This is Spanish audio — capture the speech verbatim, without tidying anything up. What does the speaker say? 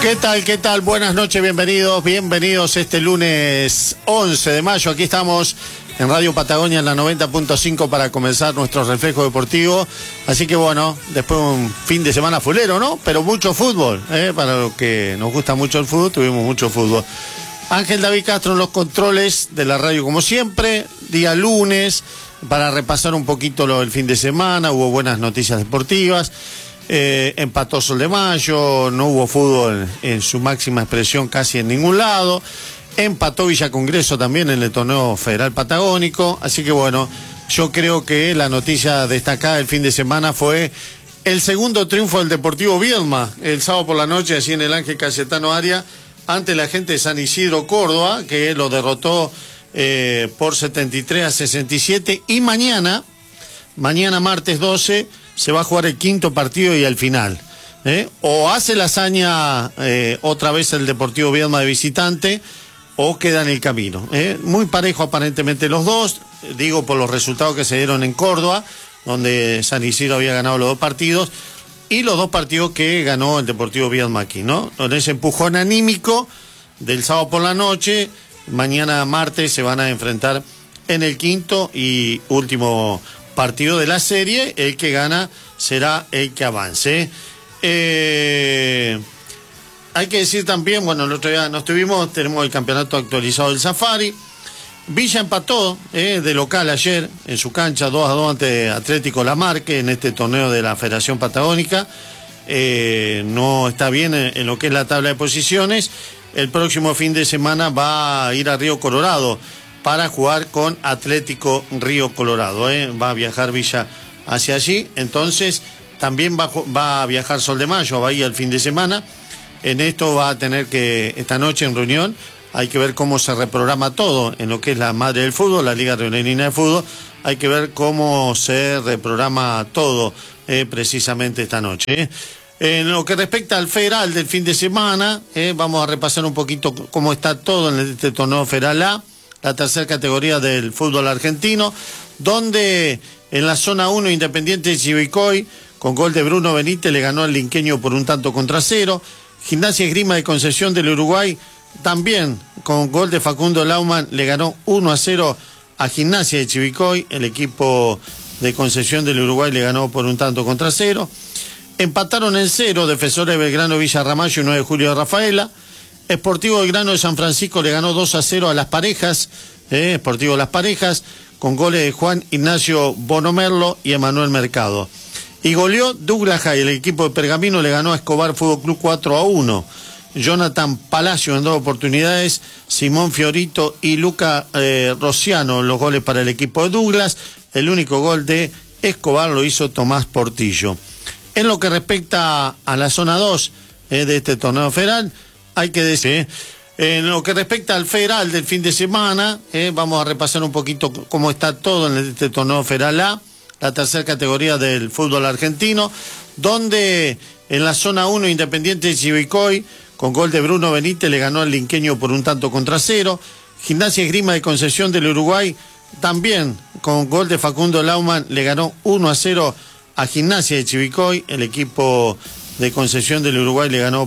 ¿Qué tal? ¿Qué tal? Buenas noches, bienvenidos, bienvenidos este lunes once de mayo. Aquí estamos en Radio Patagonia en la noventa punto cinco para comenzar nuestro reflejo deportivo. Así que bueno, después de un fin de semana fulero, ¿no? Pero mucho fútbol, ¿eh? Para los que nos gusta mucho el fútbol, tuvimos mucho fútbol. Ángel David Castro en los controles de la radio como siempre, día lunes, para repasar un poquito lo del fin de semana. Hubo buenas noticias deportivas. Eh, empató Sol de Mayo, no hubo fútbol en su máxima expresión casi en ningún lado. Empató Villa Congreso también en el torneo federal patagónico. Así que bueno, yo creo que la noticia destacada del fin de semana fue el segundo triunfo del Deportivo Viedma el sábado por la noche, así en el Ángel Cayetano Aria, ante la gente de San Isidro, Córdoba, que lo derrotó eh, por setenta y tres a sesenta y siete. Y mañana, mañana martes doce, se va a jugar el quinto partido y al final. ¿eh? O hace la hazaña eh, otra vez el Deportivo Viedma de visitante, o queda en el camino. ¿eh? Muy parejo aparentemente los dos, digo por los resultados que se dieron en Córdoba, donde San Isidro había ganado los dos partidos, y los dos partidos que ganó el Deportivo Viedma aquí, ¿no? Con ese empujón anímico del sábado por la noche, mañana martes se van a enfrentar en el quinto y último partido de la serie. El que gana será el que avance. Eh, hay que decir también, bueno, el otro día nos tuvimos, tenemos el campeonato actualizado del Safari. Villa empató eh, de local ayer en su cancha dos a dos ante Atlético Lamarque en este torneo de la Federación Patagónica. Eh, no está bien en, en lo que es la tabla de posiciones. El próximo fin de semana va a ir a Río Colorado para jugar con Atlético Río Colorado. ¿eh? Va a viajar Villa hacia allí. Entonces también va, va a viajar Sol de Mayo a Bahía el fin de semana. En esto va a tener que, esta noche en reunión, hay que ver cómo se reprograma todo en lo que es la madre del fútbol, la Liga Rionegrinina de Fútbol. Hay que ver cómo se reprograma todo eh, precisamente esta noche. ¿eh? En lo que respecta al federal del fin de semana, eh, vamos a repasar un poquito cómo está todo en este torneo federal A, la tercera categoría del fútbol argentino, donde en la zona uno Independiente de Chivilcoy, con gol de Bruno Benítez, le ganó al Linqueño por un tanto contra cero. Gimnasia Esgrima de Concepción del Uruguay, también con gol de Facundo Lauman, le ganó uno a cero a Gimnasia de Chivilcoy. El equipo de Concepción del Uruguay le ganó por un tanto contra cero. Empataron en cero Defensores de Belgrano Villa Ramallo y nueve de Julio de Rafaela. Sportivo Belgrano de San Francisco le ganó dos a cero a Las Parejas, eh, Sportivo Las Parejas, con goles de Juan Ignacio Bonomerlo y Emanuel Mercado. Y goleó Douglas High, el equipo de Pergamino le ganó a Escobar Fútbol Club cuatro a uno. Jonathan Palacio en dos oportunidades, Simón Fiorito y Luca eh, Rociano los goles para el equipo de Douglas. El único gol de Escobar lo hizo Tomás Portillo. En lo que respecta a la zona dos eh, de este torneo federal, hay que decir, eh, en lo que respecta al federal del fin de semana, eh, vamos a repasar un poquito cómo está todo en este torneo federal A, la tercera categoría del fútbol argentino, donde en la zona uno Independiente de Chivilcoy, con gol de Bruno Benítez, le ganó al Linqueño por un tanto contra cero. Gimnasia Esgrima de Concepción del Uruguay, también con gol de Facundo Lauman, le ganó uno a cero a Gimnasia de Chivilcoy. El equipo de Concepción del Uruguay le ganó